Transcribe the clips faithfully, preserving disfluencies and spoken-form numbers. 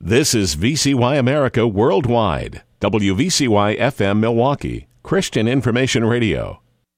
This is V C Y America Worldwide, W V C Y F M Milwaukee, Christian Information Radio.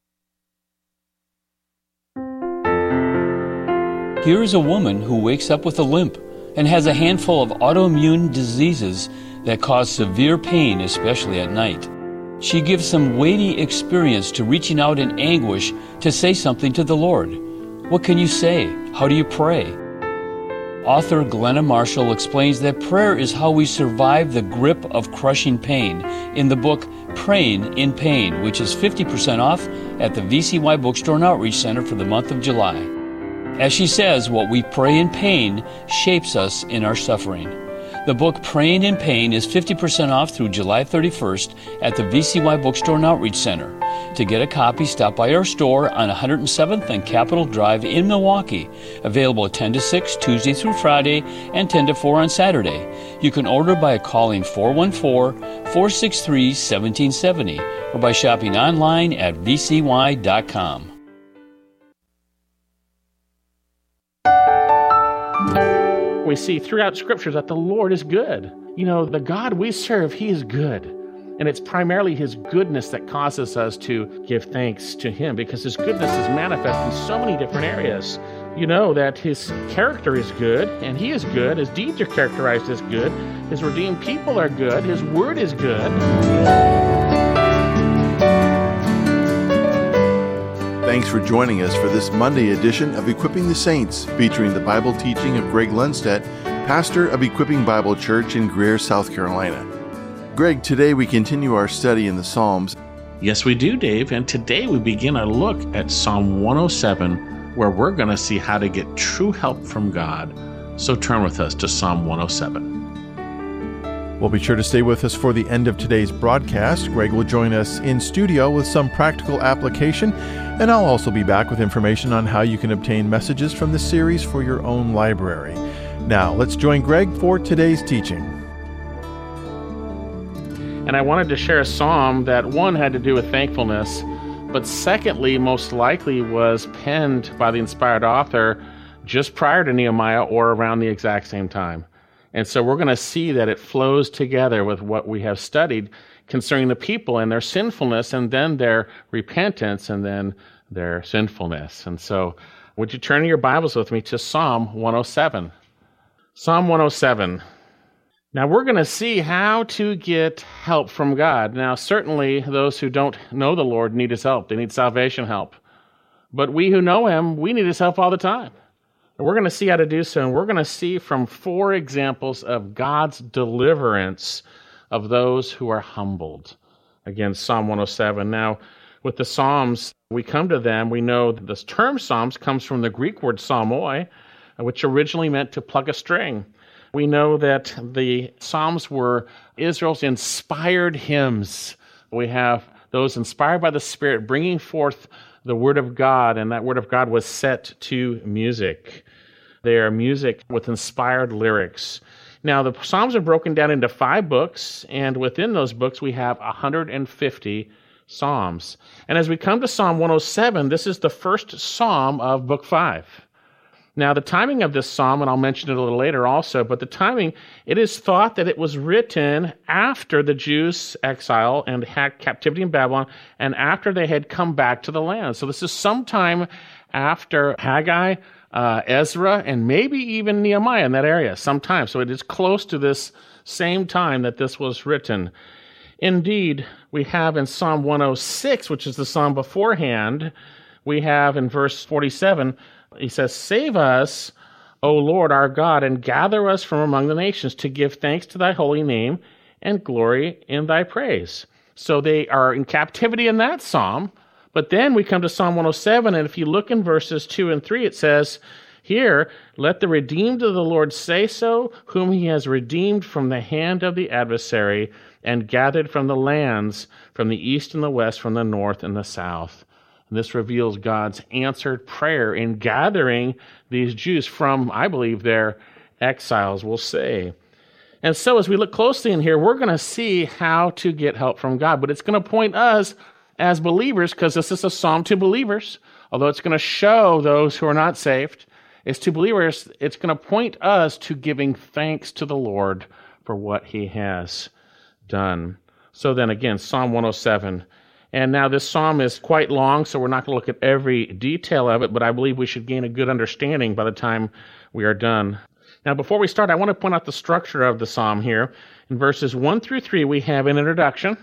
Here is a woman who wakes up with a limp and has a handful of autoimmune diseases that cause severe pain, especially at night. She gives some weighty experience to reaching out in anguish to say something to the Lord. What can you say? How do you pray? Author Glenna Marshall explains that prayer is how we survive the grip of crushing pain in the book Praying in Pain, which is fifty percent off at the V C Y Bookstore and Outreach Center for the month of July. As she says, what we pray in pain shapes us in our suffering. The book Praying in Pain is fifty percent off through July thirty-first at the V C Y Bookstore and Outreach Center. To get a copy, stop by our store on one hundred seventh and Capitol Drive in Milwaukee. Available ten to six Tuesday through Friday and ten to four on Saturday. You can order by calling four one four, four six three, one seven seven zero or by shopping online at v c y dot com. We see throughout Scripture that the Lord is good. You know, the God we serve, He is good. And it's primarily His goodness that causes us to give thanks to Him, because His goodness is manifest in so many different areas. You know that His character is good, and He is good. His deeds are characterized as good. His redeemed people are good. His word is good. Thanks for joining us for this Monday edition of Equipping the Saints, featuring the Bible teaching of Greg Lundstedt, pastor of Equipping Bible Church in Greer, South Carolina. Greg, today we continue our study in the Psalms. Yes, we do, Dave, and today we begin our look at Psalm one oh seven, where we're going to see how to get true help from God. So turn with us to Psalm one oh seven. Well, be sure to stay with us for the end of today's broadcast. Greg will join us in studio with some practical application, and I'll also be back with information on how you can obtain messages from the series for your own library. Now, let's join Greg for today's teaching. And I wanted to share a psalm that, one, had to do with thankfulness, but secondly, most likely was penned by the inspired author just prior to Nehemiah or around the exact same time. And so we're going to see that it flows together with what we have studied concerning the people and their sinfulness, and then their repentance, and then their sinfulness. And so would you turn your Bibles with me to Psalm one oh seven? Psalm one oh seven. Now we're going to see how to get help from God. Now certainly those who don't know the Lord need His help. They need salvation help. But we who know Him, we need His help all the time. And we're going to see how to do so, and we're going to see from four examples of God's deliverance of those who are humbled. Again, Psalm one oh seven. Now, with the Psalms, we come to them, we know that this term Psalms comes from the Greek word psalmoi, which originally meant to pluck a string. We know that the Psalms were Israel's inspired hymns. We have those inspired by the Spirit bringing forth the Word of God, and that Word of God was set to music. They are music with inspired lyrics. Now, the Psalms are broken down into five books, and within those books we have one hundred fifty Psalms. And as we come to Psalm one oh seven, this is the first Psalm of Book five. Now, the timing of this psalm, and I'll mention it a little later also, but the timing, it is thought that it was written after the Jews' exile and had captivity in Babylon, and after they had come back to the land. So this is sometime after Haggai, uh, Ezra, and maybe even Nehemiah in that area, sometime. So it is close to this same time that this was written. Indeed, we have in Psalm one oh six, which is the psalm beforehand, we have in verse forty-seven, he says, "Save us, O Lord our God, and gather us from among the nations to give thanks to thy holy name and glory in thy praise." So they are in captivity in that psalm. But then we come to Psalm one oh seven, and if you look in verses two and three, it says here, "Let the redeemed of the Lord say so, whom he has redeemed from the hand of the adversary and gathered from the lands, from the east and the west, from the north and the south." And this reveals God's answered prayer in gathering these Jews from, I believe, their exiles, we'll say. And so as we look closely in here, we're going to see how to get help from God. But it's going to point us as believers, because this is a psalm to believers, although it's going to show those who are not saved It's to believers, it's going to point us to giving thanks to the Lord for what he has done. So then again, Psalm one oh seven. And now this psalm is quite long, so we're not going to look at every detail of it, but I believe we should gain a good understanding by the time we are done. Now, before we start, I want to point out the structure of the psalm here. In verses one through three, we have an introduction.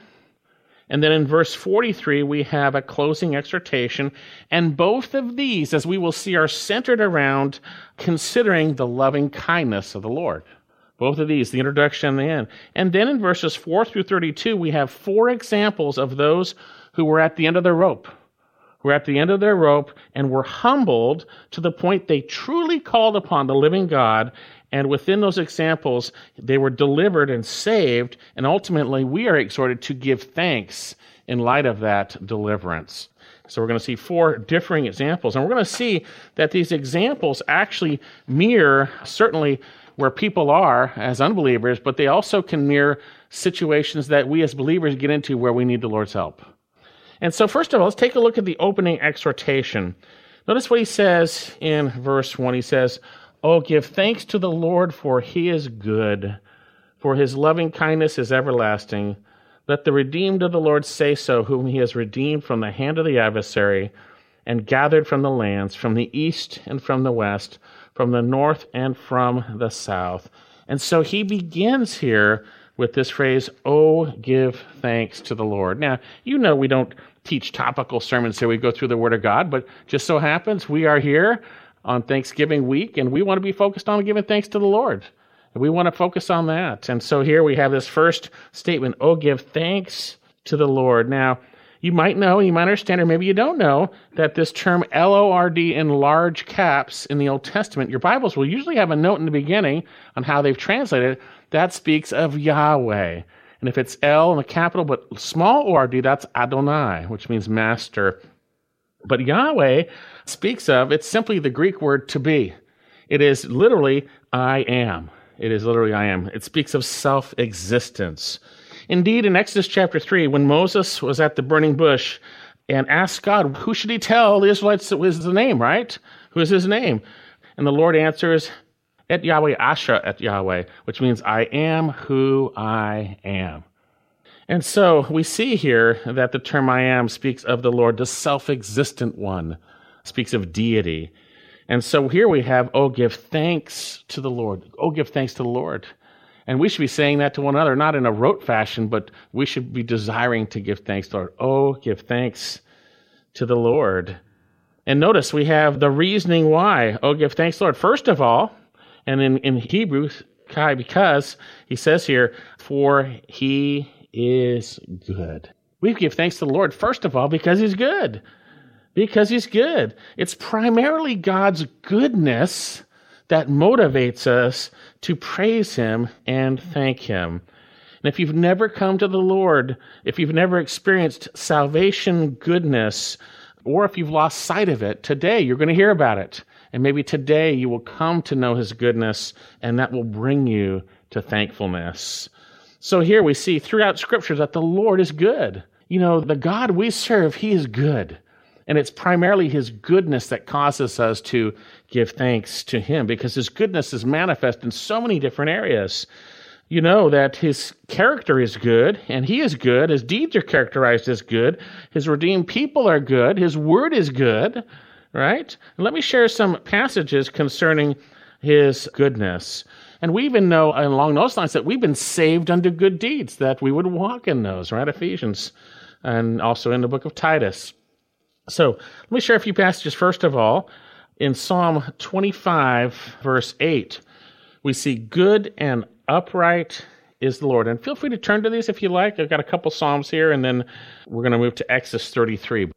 And then in verse forty-three, we have a closing exhortation. And both of these, as we will see, are centered around considering the loving kindness of the Lord. Both of these, the introduction and the end. And then in verses four through thirty-two, we have four examples of those who were at the end of their rope. Who were at the end of their rope and were humbled to the point they truly called upon the living God. And within those examples, they were delivered and saved. And ultimately, we are exhorted to give thanks in light of that deliverance. So we're going to see four differing examples. And we're going to see that these examples actually mirror certainly where people are as unbelievers, but they also can mirror situations that we as believers get into where we need the Lord's help. And so first of all, let's take a look at the opening exhortation. Notice what he says in verse one. He says, "Oh, give thanks to the Lord, for he is good, for his loving kindness is everlasting. Let the redeemed of the Lord say so, whom he has redeemed from the hand of the adversary and gathered from the lands, from the east and from the west, from the north and from the south." And so he begins here with this phrase, "Oh, give thanks to the Lord." Now, you know we don't teach topical sermons here. We go through the Word of God, but just so happens we are here on Thanksgiving week, and we want to be focused on giving thanks to the Lord. And we want to focus on that. And so here we have this first statement, "Oh, give thanks to the Lord." Now, you might know, you might understand, or maybe you don't know, that this term L O R D in large caps in the Old Testament, your Bibles will usually have a note in the beginning on how they've translated it. That speaks of Yahweh. And if it's L in the capital, but small O R D, that's Adonai, which means master. But Yahweh speaks of, it's simply the Greek word to be. It is literally I am. It is literally I am. It speaks of self-existence. Indeed, in Exodus chapter three, when Moses was at the burning bush and asked God, who should he tell the Israelites was the name, right? Who is his name? And the Lord answers, Et Yahweh Asher et Yahweh, which means I am who I am. And so we see here that the term I am speaks of the Lord, the self-existent one, speaks of deity. And so here we have, oh, give thanks to the Lord. Oh, give thanks to the Lord. And we should be saying that to one another, not in a rote fashion, but we should be desiring to give thanks to the Lord. Oh, give thanks to the Lord. And notice we have the reasoning why. Oh, give thanks to the Lord. First of all, and in, in Hebrew, Kai, because he says here, for he is good. We give thanks to the Lord, first of all, because he's good. Because he's good. It's primarily God's goodness that motivates us to praise him and thank him. And if you've never come to the Lord, if you've never experienced salvation goodness, or if you've lost sight of it, today you're going to hear about it. And maybe today you will come to know his goodness, and that will bring you to thankfulness. So here we see throughout Scripture that the Lord is good. You know, the God we serve, he is good. And it's primarily his goodness that causes us to give thanks to him, because his goodness is manifest in so many different areas. You know that his character is good, and he is good. His deeds are characterized as good. His redeemed people are good. His word is good, right? And let me share some passages concerning his goodness. And we even know along those lines that we've been saved unto good deeds, that we would walk in those, right? Ephesians, and also in the book of Titus. So let me share a few passages. First of all, in Psalm twenty-five, verse eight, we see good and upright is the Lord. And feel free to turn to these if you like. I've got a couple Psalms here, and then we're going to move to Exodus thirty-three.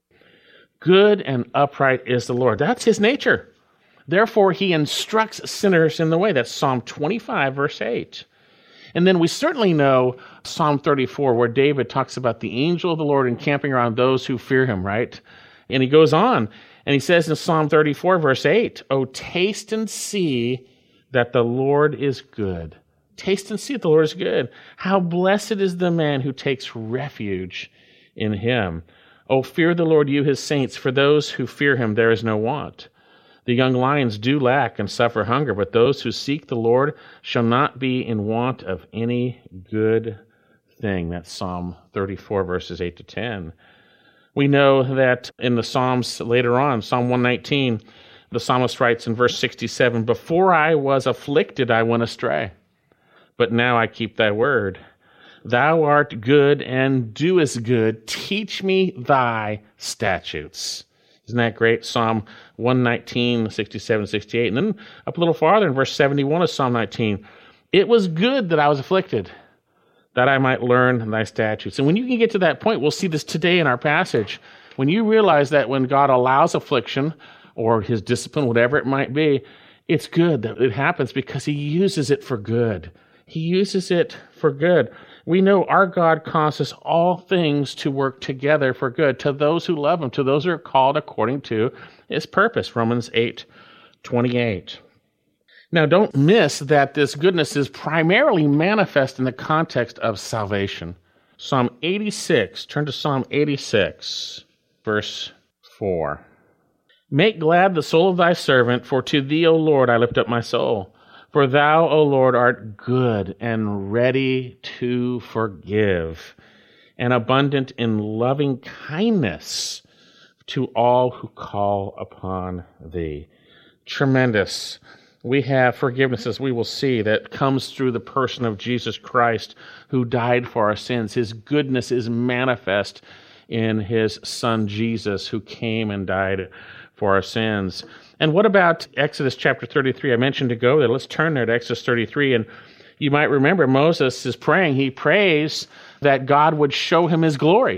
Good and upright is the Lord. That's his nature. Therefore, he instructs sinners in the way. That's Psalm twenty-five, verse eight. And then we certainly know Psalm thirty-four, where David talks about the angel of the Lord encamping around those who fear him, right? And he goes on, and he says in Psalm thirty-four, verse eight, "Oh, taste and see that the Lord is good." Taste and see that the Lord is good. How blessed is the man who takes refuge in him. Oh, fear the Lord, you his saints, for those who fear him there is no want. The young lions do lack and suffer hunger, but those who seek the Lord shall not be in want of any good thing. That's Psalm thirty-four, verses eight to ten. We know that in the Psalms later on, Psalm one nineteen, the psalmist writes in verse sixty-seven, "Before I was afflicted, I went astray, but now I keep thy word. Thou art good and doest good. Teach me thy statutes." Isn't that great? Psalm one nineteen, sixty-seven, sixty-eight. And then up a little farther in verse seventy-one of Psalm nineteen, "It was good that I was afflicted, that I might learn thy statutes." And when you can get to that point, we'll see this today in our passage. When you realize that when God allows affliction or his discipline, whatever it might be, it's good that it happens because he uses it for good. He uses it for good. We know our God causes all things to work together for good to those who love him, to those who are called according to his purpose, Romans eight twenty-eight. Now, don't miss that this goodness is primarily manifest in the context of salvation. Psalm eighty-six, turn to Psalm eighty-six, verse four. "Make glad the soul of thy servant, for to thee, O Lord, I lift up my soul. For thou, O Lord, art good and ready to forgive, and abundant in loving kindness to all who call upon thee." Tremendous. We have forgiveness, as we will see, that comes through the person of Jesus Christ, who died for our sins. His goodness is manifest in his son Jesus, who came and died for our sins. And what about Exodus chapter thirty-three? I mentioned to go there. Let's turn there to Exodus thirty-three. And you might remember Moses is praying. He prays that God would show him his glory.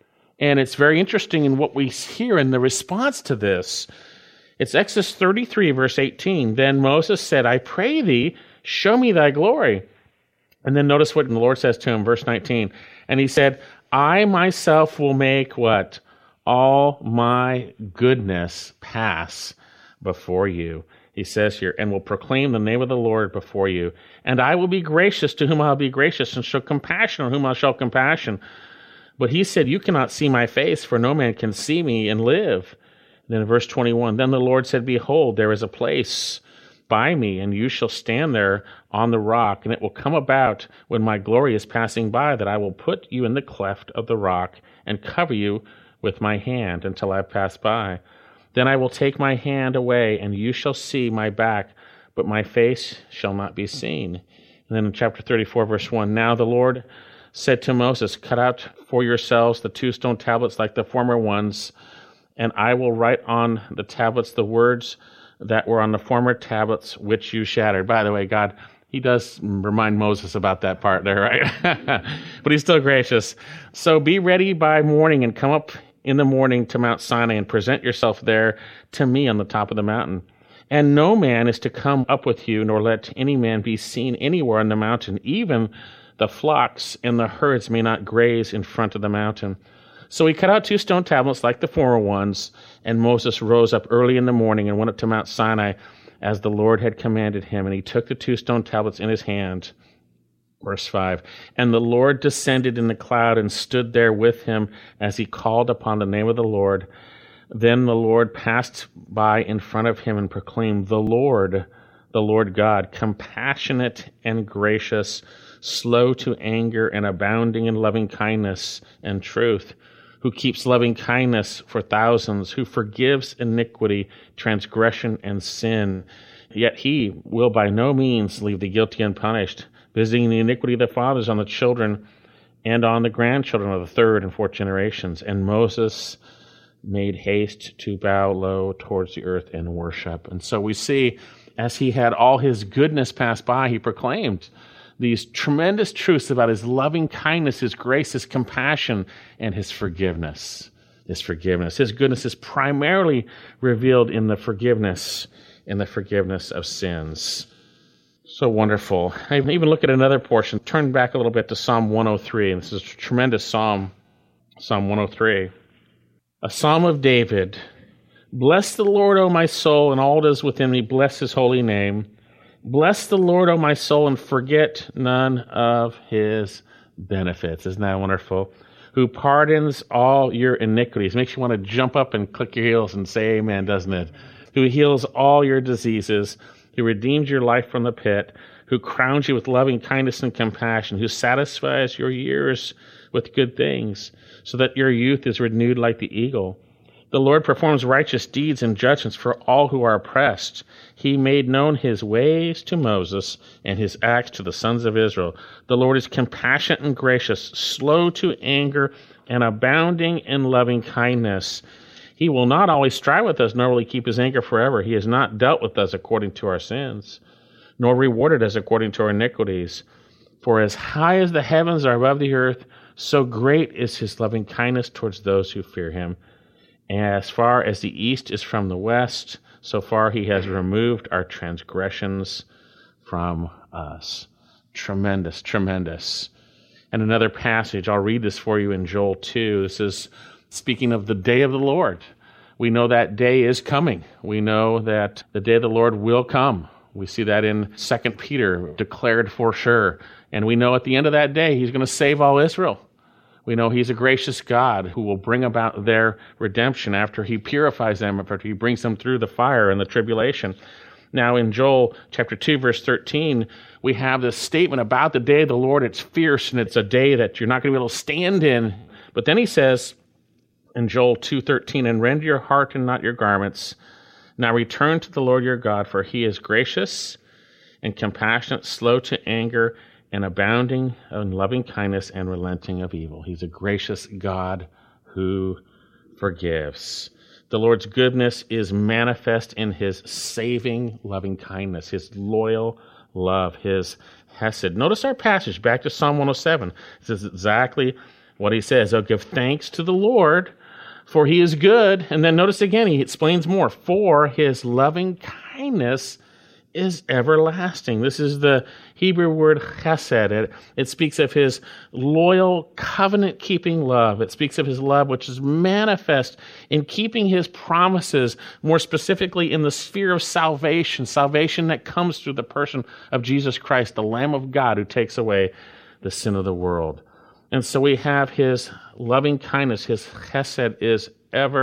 And it's very interesting in what we hear in the response to this. It's Exodus thirty-three, verse eighteen. "Then Moses said, I pray thee, show me thy glory." And then notice what the Lord says to him, verse nineteen. "And he said, I myself will make" what? "All my goodness pass before you." He says here, "and will proclaim the name of the Lord before you. And I will be gracious to whom I will be gracious, and show compassion on whom I shall compassion." But he said, "You cannot see my face, for no man can see me and live." And then in verse twenty-one, "Then the Lord said, Behold, there is a place by me, and you shall stand there on the rock. And it will come about when my glory is passing by, that I will put you in the cleft of the rock and cover you with my hand until I pass by. Then I will take my hand away, and you shall see my back, but my face shall not be seen." And then in chapter thirty-four, verse one, "Now the Lord said to Moses, Cut out for yourselves the two stone tablets like the former ones, and I will write on the tablets the words that were on the former tablets which you shattered." By the way, God, he does remind Moses about that part there, right? But he's still gracious. "So be ready by morning and come up in the morning to Mount Sinai and present yourself there to me on the top of the mountain. And no man is to come up with you, nor let any man be seen anywhere on the mountain. Even the flocks and the herds may not graze in front of the mountain." So he cut out two stone tablets like the former ones, and Moses rose up early in the morning and went up to Mount Sinai as the Lord had commanded him. And he took the two stone tablets in his hand. Verse five, "And the Lord descended in the cloud and stood there with him as he called upon the name of the Lord. Then the Lord passed by in front of him and proclaimed, The Lord, the Lord God, compassionate and gracious, slow to anger and abounding in loving kindness and truth, who keeps loving kindness for thousands, who forgives iniquity, transgression, and sin. Yet he will by no means leave the guilty unpunished, visiting the iniquity of the fathers on the children and on the grandchildren of the third and fourth generations. And Moses made haste to bow low towards the earth and worship." And so we see, as he had all his goodness pass by, he proclaimed these tremendous truths about his loving kindness, his grace, his compassion, and his forgiveness. His forgiveness. His goodness is primarily revealed in the forgiveness, in the forgiveness of sins. So wonderful. I even look at another portion. Turn back a little bit to Psalm one oh three. And this is a tremendous psalm, Psalm one oh three. A psalm of David. "Bless the Lord, O my soul, and all that is within me. Bless his holy name. Bless the Lord, O my soul, and forget none of his benefits." Isn't that wonderful? "Who pardons all your iniquities." Makes you want to jump up and click your heels and say amen, doesn't it? who heals all your diseases, who redeems your life from the pit, who crowns you with loving kindness and compassion, who satisfies your years with good things, so that your youth is renewed like the eagle. The Lord performs righteous deeds and judgments for all who are oppressed. He made known his ways to Moses and his acts to the sons of Israel. The Lord is compassionate and gracious, slow to anger, and abounding in loving kindness. He will not always strive with us, nor will he keep his anger forever. He has not dealt with us according to our sins, nor rewarded us according to our iniquities. For as high as the heavens are above the earth, so great is his loving kindness towards those who fear him. As far as the east is from the west, so far he has removed our transgressions from us. Tremendous, tremendous. And another passage, I'll read this for you in Joel two. This is speaking of the day of the Lord. We know that day is coming. We know that the day of the Lord will come. We see that in Second Peter, declared for sure. And we know at the end of that day, he's going to save all Israel. We know he's a gracious God who will bring about their redemption after he purifies them, after he brings them through the fire and the tribulation. Now in Joel chapter two, verse thirteen, we have this statement about the day of the Lord. It's fierce and it's a day that you're not going to be able to stand in. But then he says in Joel two thirteen, and rend your heart and not your garments. Now return to the Lord your God, for he is gracious and compassionate, slow to anger, and abounding in loving kindness and relenting of evil. He's a gracious God who forgives. The Lord's goodness is manifest in his saving loving kindness, his loyal love, his hesed. Notice our passage back to Psalm one oh seven. It says exactly what he says. Oh, give thanks to the Lord, for he is good. And then notice again, he explains more. For his loving kindness is everlasting. This is the Hebrew word chesed. It, it speaks of his loyal, covenant-keeping love. It speaks of his love, which is manifest in keeping his promises, more specifically in the sphere of salvation, salvation that comes through the person of Jesus Christ, the Lamb of God who takes away the sin of the world. And so we have his loving kindness, his chesed is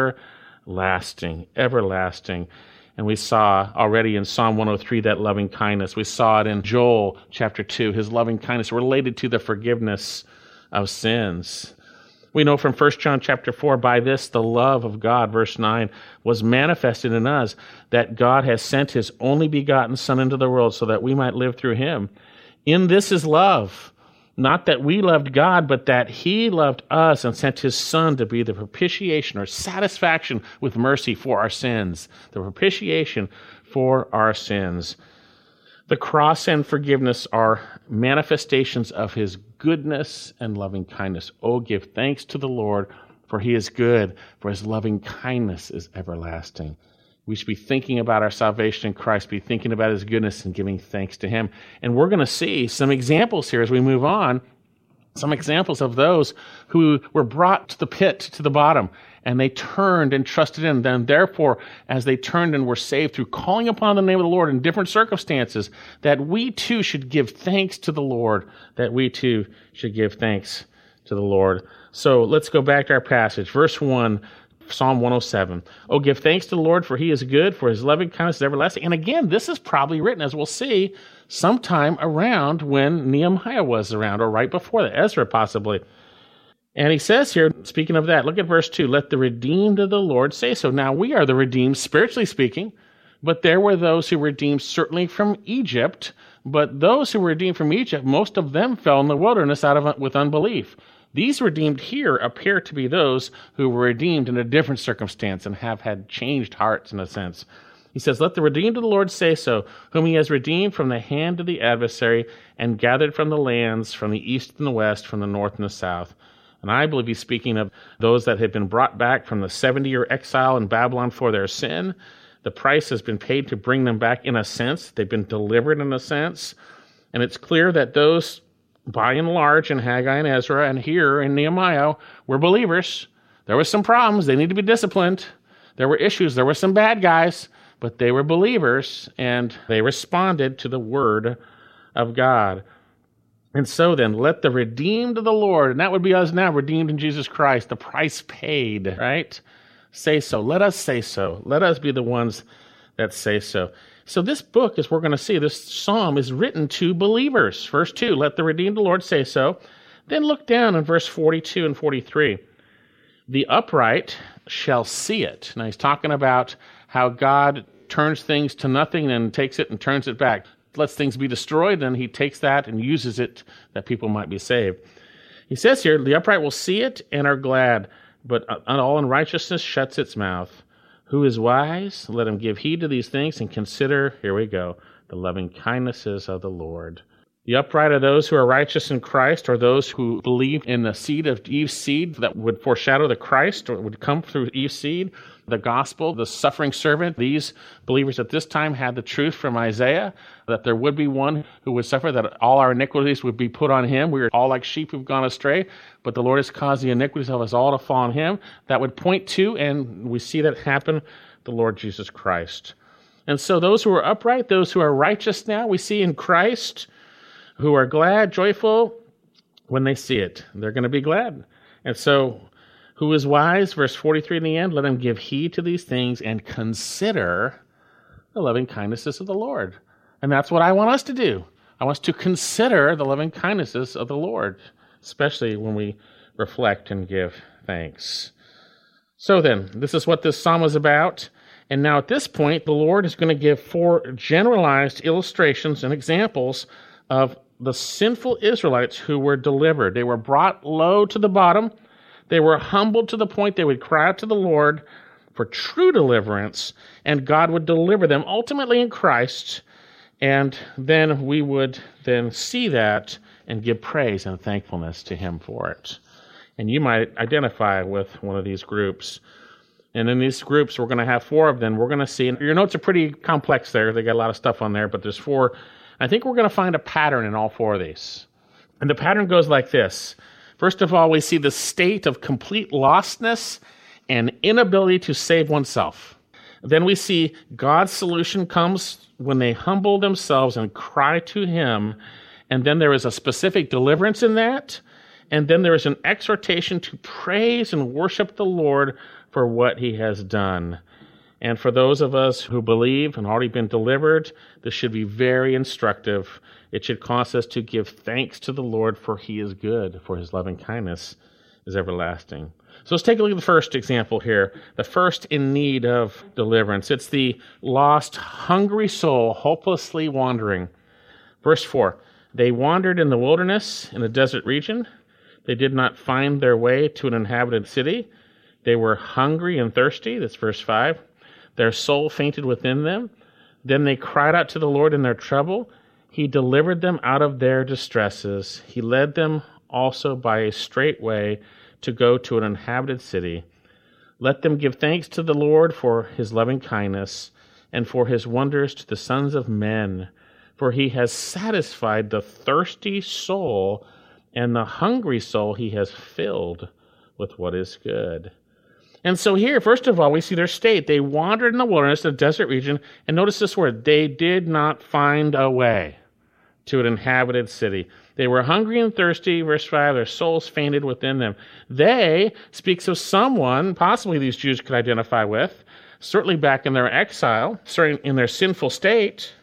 everlasting, everlasting. And we saw already in Psalm one oh three that loving kindness. We saw it in Joel chapter two, his loving kindness related to the forgiveness of sins. We know from First John chapter four, by this the love of God, verse nine, was manifested in us, that God has sent his only begotten Son into the world so that we might live through him. In this is love. Not that we loved God, but that he loved us and sent his Son to be the propitiation or satisfaction with mercy for our sins. The propitiation for our sins. The cross and forgiveness are manifestations of his goodness and loving kindness. Oh, give thanks to the Lord, for he is good, for his loving kindness is everlasting. We should be thinking about our salvation in Christ, be thinking about his goodness and giving thanks to him. And we're going to see some examples here as we move on, some examples of those who were brought to the pit, to the bottom, and they turned and trusted in them. Therefore, as they turned and were saved through calling upon the name of the Lord in different circumstances, that we too should give thanks to the Lord, that we too should give thanks to the Lord. So let's go back to our passage. Verse one, Psalm one oh seven. Oh, give thanks to the Lord, for he is good, for his loving kindness is everlasting. And again, this is probably written, as we'll see, sometime around when Nehemiah was around, or right before that, Ezra possibly. And he says here, speaking of that, look at verse two, let the redeemed of the Lord say so. Now, we are the redeemed, spiritually speaking, but there were those who were redeemed certainly from Egypt, but those who were redeemed from Egypt, most of them fell in the wilderness out of with unbelief. These redeemed here appear to be those who were redeemed in a different circumstance and have had changed hearts in a sense. He says, let the redeemed of the Lord say so, whom he has redeemed from the hand of the adversary and gathered from the lands, from the east and the west, from the north and the south. And I believe he's speaking of those that had been brought back from the seventy-year exile in Babylon for their sin. The price has been paid to bring them back in a sense. They've been delivered in a sense. And it's clear that those, by and large, in Haggai and Ezra and here in Nehemiah, were believers. There were some problems. They need to be disciplined. There were issues. There were some bad guys, but they were believers, and they responded to the word of God. And so then, let the redeemed of the Lord, and that would be us now, redeemed in Jesus Christ, the price paid, right? Say so. Let us say so. Let us be the ones that say so. So this book, as we're going to see, this psalm is written to believers. Verse two, let the redeemed of the Lord say so. Then look down in verse forty-two and forty-three. The upright shall see it. Now he's talking about how God turns things to nothing and takes it and turns it back. Lets things be destroyed, then he takes that and uses it that people might be saved. He says here, the upright will see it and are glad, but all unrighteousness shuts its mouth. Who is wise? Let him give heed to these things and consider, here we go, the loving kindnesses of the Lord. The upright are those who are righteous in Christ, or those who believe in the seed of Eve's seed that would foreshadow the Christ, or would come through Eve's seed, the gospel, the suffering servant. These believers at this time had the truth from Isaiah, that there would be one who would suffer, that all our iniquities would be put on him. We are all like sheep who've gone astray, but the Lord has caused the iniquities of us all to fall on him. That would point to, and we see that happen, the Lord Jesus Christ. And so those who are upright, those who are righteous now, we see in Christ, who are glad, joyful, when they see it. They're going to be glad. And so, who is wise? Verse forty-three in the end, let him give heed to these things and consider the loving kindnesses of the Lord. And that's what I want us to do. I want us to consider the loving kindnesses of the Lord, especially when we reflect and give thanks. So then, this is what this psalm is about. And now at this point, the Lord is going to give four generalized illustrations and examples of the sinful Israelites who were delivered. They were brought low to the bottom. They were humbled to the point they would cry out to the Lord for true deliverance, and God would deliver them ultimately in Christ, and then we would then see that and give praise and thankfulness to him for it. And you might identify with one of these groups. And in these groups, we're going to have four of them. We're going to see, and your notes are pretty complex there. They got a lot of stuff on there, but there's four. I think we're going to find a pattern in all four of these. And the pattern goes like this. First of all, we see the state of complete lostness and inability to save oneself. Then we see God's solution comes when they humble themselves and cry to him. And then there is a specific deliverance in that. And then there is an exhortation to praise and worship the Lord for what he has done. And for those of us who believe and already been delivered, this should be very instructive. It should cause us to give thanks to the Lord, for he is good, for his loving kindness is everlasting. So let's take a look at the first example here, the first in need of deliverance. It's the lost, hungry soul, hopelessly wandering. Verse four, they wandered in the wilderness, in a desert region. They did not find their way to an inhabited city. They were hungry and thirsty. That's verse five. Their soul fainted within them. Then they cried out to the Lord in their trouble. He delivered them out of their distresses. He led them also by a straight way to go to an inhabited city. Let them give thanks to the Lord for his loving kindness and for his wonders to the sons of men. For he has satisfied the thirsty soul, and the hungry soul he has filled with what is good. And so here, first of all, we see their state. They wandered in the wilderness, the desert region, and notice this word, they did not find a way to an inhabited city. They were hungry and thirsty, verse five, their souls fainted within them. They speaks of someone, possibly these Jews could identify with, certainly back in their exile, certainly in their sinful state,